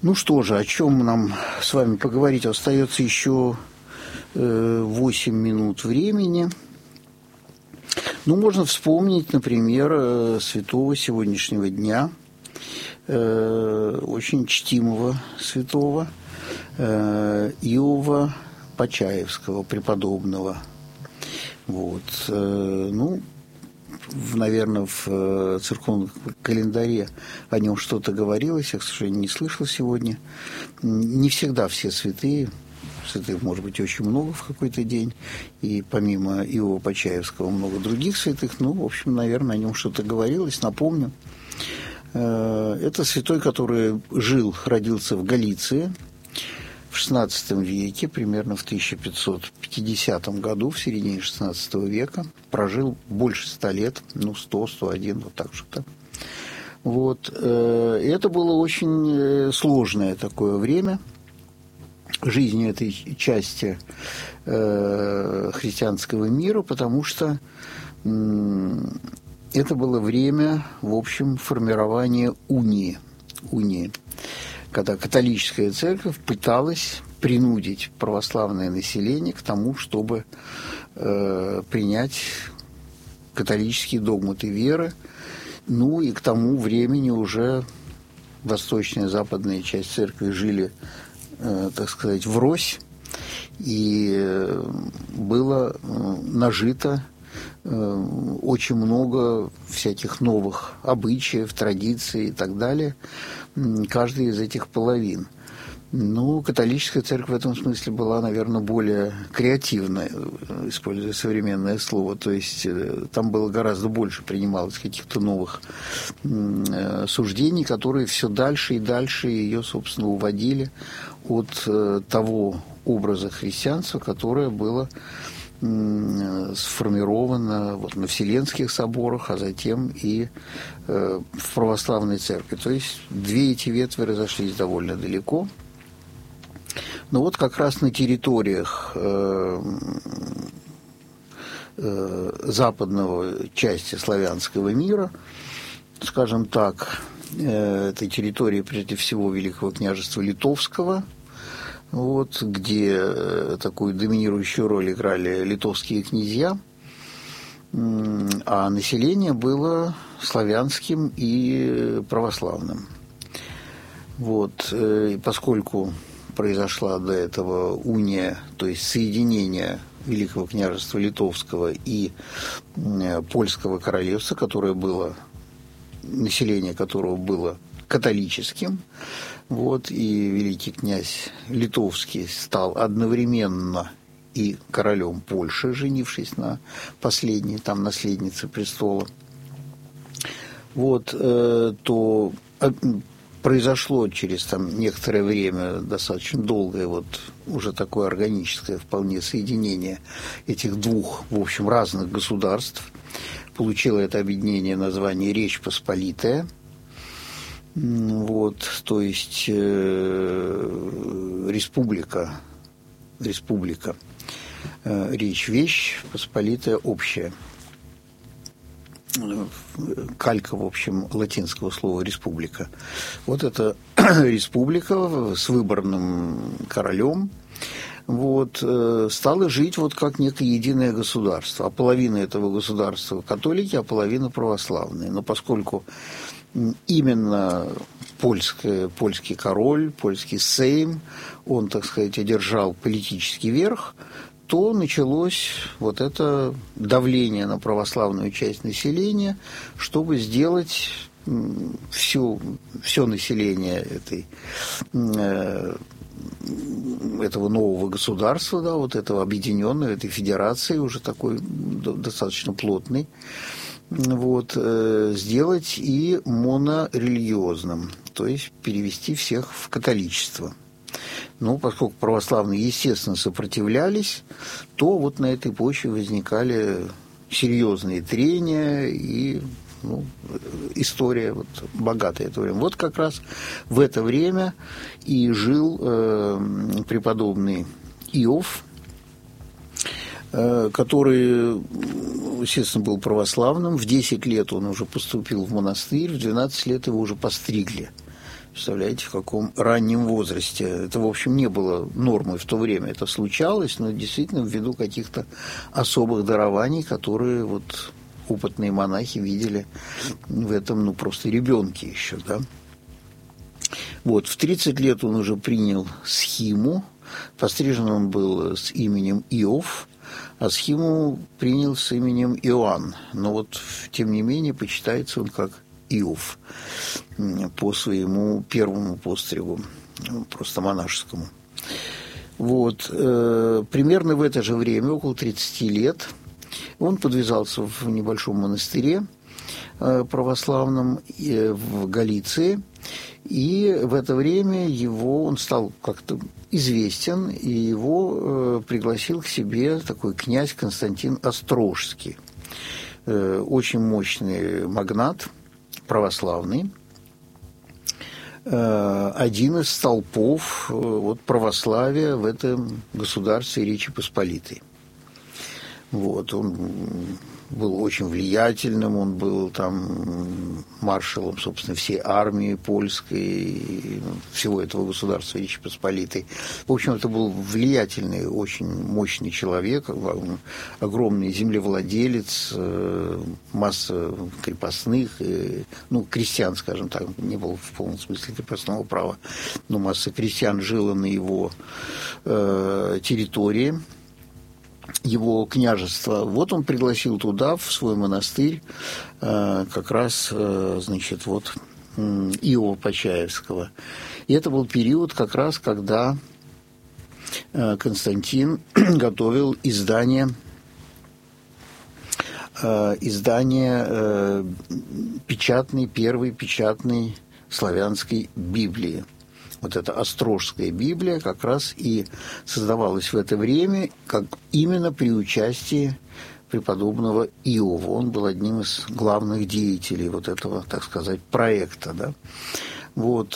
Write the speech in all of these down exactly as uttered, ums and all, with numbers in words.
Ну что же, о чем нам с вами поговорить? Остается еще восемь минут времени. Ну, можно вспомнить, например, святого сегодняшнего дня, очень чтимого святого Иова Почаевского, преподобного. Вот. Ну, наверное, в церковном календаре о нем что-то говорилось, я, к сожалению, не слышал сегодня. Не всегда все святые, святых может быть очень много в какой-то день, и помимо Иова Почаевского много других святых, ну, в общем, наверное, о нем что-то говорилось, напомню. Это святой, который жил, родился в Галиции в шестнадцатом веке, примерно в тысяча пятьсот пятидесятом году, в середине шестнадцатого века, прожил больше ста лет, ну, сто, сто один, вот так что-то. Вот. И это было очень сложное такое время жизни этой части христианского мира, потому что это было время, в общем, формирования унии, унии, когда католическая церковь пыталась принудить православное население к тому, чтобы э, принять католические догматы веры. Ну и к тому времени уже восточная и западная часть церкви жили, э, так сказать, врозь, и было э, нажито э, очень много всяких новых обычаев, традиций и так далее, каждой из этих половин. Ну, католическая церковь в этом смысле была, наверное, более креативная, используя современное слово. То есть там было гораздо больше принималось каких-то новых суждений, которые все дальше и дальше ее, собственно, уводили от того образа христианства, которое было сформировано вот на Вселенских соборах, а затем и э, в православной церкви. То есть две эти ветви разошлись довольно далеко. Но вот как раз на территориях э, э, западного части славянского мира, скажем так, э, этой территории, прежде всего, Великого княжества Литовского, вот, где такую доминирующую роль играли литовские князья, а население было славянским и православным. Вот, и поскольку произошла до этого уния, то есть соединение Великого княжества Литовского и Польского королевства, которое было, население которого было католическим, вот, и великий князь Литовский стал одновременно и королем Польши, женившись на последней, там, наследнице престола, вот, э, то произошло через там некоторое время, достаточно долгое, вот, уже такое органическое вполне соединение этих двух, в общем, разных государств. Получило это объединение название Речь Посполитая. Вот, то есть э, республика, республика, э, речь, вещь, посполитая, общая. Калька, в общем, латинского слова республика. Вот это республика с выборным королем, вот, э, стала жить вот как некое единое государство. А половина этого государства католики, а половина православные. Но поскольку именно польское, польский король, польский сейм, он, так сказать, одержал политический верх, то началось вот это давление на православную часть населения, чтобы сделать все, все население этой, этого нового государства, да, вот этого объединенного, этой федерации, уже такой достаточно плотной, вот, э, сделать и монорелигиозным, то есть перевести всех в католичество. Ну, поскольку православные, естественно, сопротивлялись, то вот на этой почве возникали серьезные трения и, ну, история вот, богатая это время. Вот как раз в это время и жил э, преподобный Иов, который, естественно, был православным. В десять лет он уже поступил в монастырь, в двенадцать лет его уже постригли Представляете, в каком раннем возрасте. Это, в общем, не было нормой в то время. Это случалось, но действительно ввиду каких-то особых дарований, которые вот опытные монахи видели в этом, ну, просто ребенке еще, да. Вот, в тридцать лет он уже принял схиму. Пострижен он был с именем Иов, а схиму принял с именем Иоанн. Но вот, тем не менее, почитается он как Иов по своему первому постригу, просто монашескому. Вот. Примерно в это же время, около тридцати лет, он подвязался в небольшом монастыре православном в Галиции, и в это время его, он стал как-то известен, и его пригласил к себе такой князь Константин Острожский, очень мощный магнат, православный, один из столпов вот, православия в этом государстве Речи Посполитой. Вот, он был очень влиятельным, он был там маршалом, собственно, всей армии польской, всего этого государства Речи Посполитой. В общем, это был влиятельный, очень мощный человек, огромный землевладелец, масса крепостных, ну, крестьян, скажем так, не было в полном смысле крепостного права, но масса крестьян жила на его э, территории, его княжество. Вот он пригласил туда, в свой монастырь, как раз, значит, вот Иова Почаевского. И это был период как раз, когда Константин готовил издание, издание печатной, первой печатной славянской Библии. Вот эта Острожская Библия как раз и создавалась в это время, как именно при участии преподобного Иова. Он был одним из главных деятелей вот этого, так сказать, проекта. Да? Вот.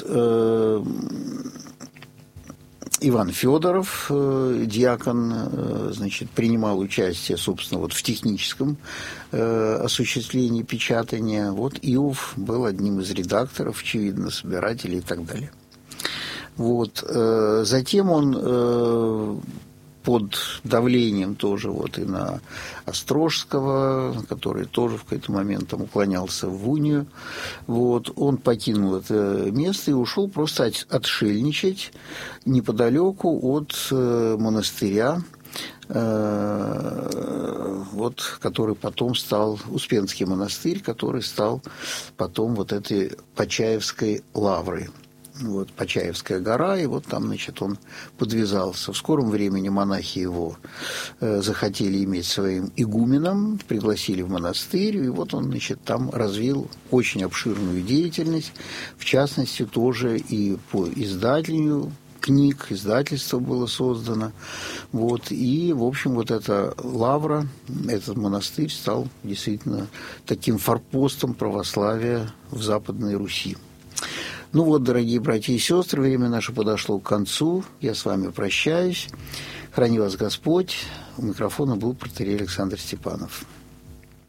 Иван Федоров, диакон, значит, принимал участие, собственно, вот в техническом осуществлении печатания. Вот Иов был одним из редакторов, очевидно, собирателей и так далее. Вот. Затем он под давлением тоже вот и на Острожского, который тоже в какой-то момент там уклонялся в унию, вот, он покинул это место и ушел просто отшельничать неподалеку от монастыря, вот, который потом стал Успенский монастырь, который стал потом вот этой Почаевской лаврой. Вот Почаевская гора, и вот там, значит, он подвязался. В скором времени монахи его э, захотели иметь своим игуменом, пригласили в монастырь, и вот он, значит, там развил очень обширную деятельность, в частности, тоже и по изданию книг, издательство было создано. Вот, и, в общем, вот эта лавра, этот монастырь стал действительно таким форпостом православия в Западной Руси. Ну вот, дорогие братья и сестры, время наше подошло к концу. Я с вами прощаюсь. Храни вас Господь. У микрофона был протоиерей Александр Степанов.